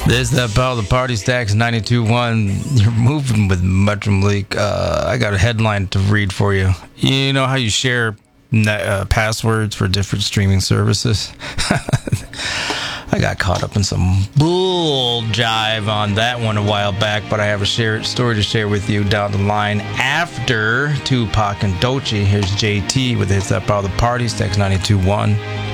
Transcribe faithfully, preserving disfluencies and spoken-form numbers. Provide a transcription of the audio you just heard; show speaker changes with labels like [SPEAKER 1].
[SPEAKER 1] There's that Power the Party Stacks ninety-two point one. You're moving with Metro Malik. Uh, I got a headline to read for you. You know how you share uh, passwords for different streaming services? I got caught up in some bull jive on that one a while back, but I have a share, story to share with you down the line after Tupac and Doechii. Here's J T with his That Power the Party Stacks ninety-two point one.